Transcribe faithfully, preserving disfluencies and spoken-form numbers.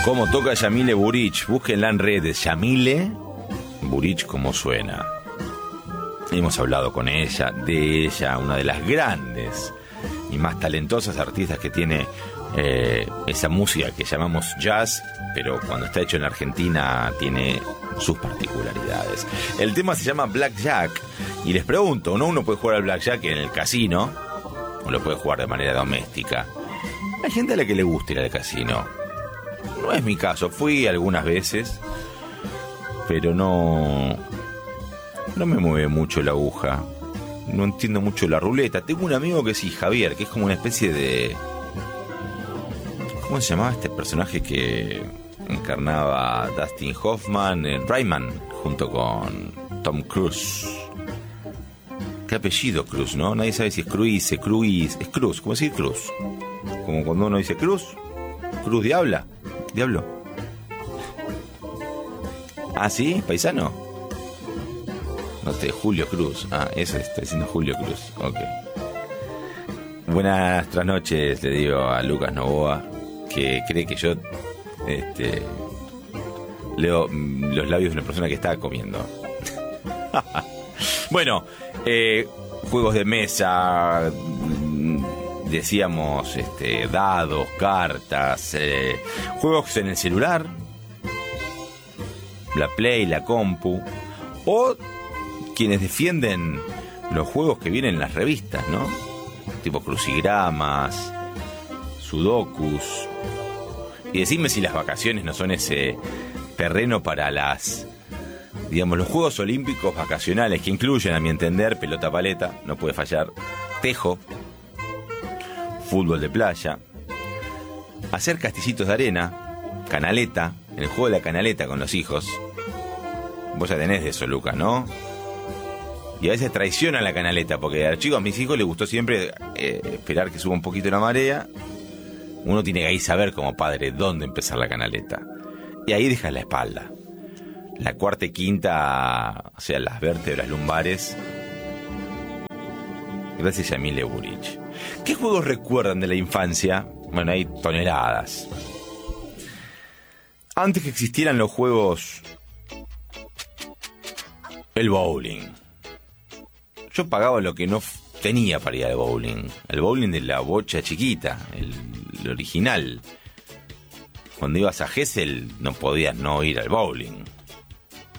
Cómo toca Yamile Buric. Búsquenla en redes. Yamile Buric, como suena. Hemos hablado con ella, de ella, una de las grandes y más talentosas artistas que tiene eh, esa música que llamamos jazz, pero cuando está hecho en Argentina tiene sus particularidades. El tema se llama Blackjack y les pregunto, ¿no? Uno puede jugar al Blackjack en el casino o lo puede jugar de manera doméstica. Hay gente a la que le gusta ir al casino. No es mi caso, fui algunas veces, pero no, no me mueve mucho la aguja. No entiendo mucho la ruleta. Tengo un amigo que sí, Javier, que es como una especie de... ¿Cómo se llamaba este personaje que encarnaba Dustin Hoffman en Rayman junto con Tom Cruise? ¿Qué apellido Cruz, no? Nadie sabe si es Cruise, Cruz, es Cruz, ¿cómo decir Cruz? Como cuando uno dice Cruz, Cruz Diabla, Diablo. Ah, ¿sí? ¿Paisano? No te, Julio Cruz. Ah, eso está diciendo Julio Cruz. Ok. Buenas trasnoches, le digo a Lucas Novoa, que cree que yo este, leo los labios de una persona que está comiendo. Bueno, eh, juegos de mesa, decíamos, este, dados, cartas, eh, juegos en el celular, la Play, la compu, o quienes defienden los juegos que vienen en las revistas, ¿no? Tipo crucigramas, sudokus. Y decime si las vacaciones no son ese terreno para las, digamos, los Juegos Olímpicos vacacionales, que incluyen, a mi entender, pelota paleta, no puede fallar, tejo, fútbol de playa, hacer castillitos de arena, canaleta, el juego de la canaleta con los hijos. Vos ya tenés de eso, Lucas, ¿no? Y a veces traicionan la canaleta, porque a los chicos, a mis hijos les gustó siempre eh, esperar que suba un poquito la marea. Uno tiene que ahí saber como padre dónde empezar la canaleta. Y ahí dejas la espalda. La cuarta y quinta, o sea, las vértebras lumbares. Gracias a Yamile Buric. ¿Qué juegos recuerdan de la infancia? Bueno, hay toneladas. Antes que existieran los juegos... El bowling. Yo pagaba lo que no tenía para ir al bowling. El bowling de la bocha chiquita, el, el original. Cuando ibas a Gesell no podías no ir al bowling.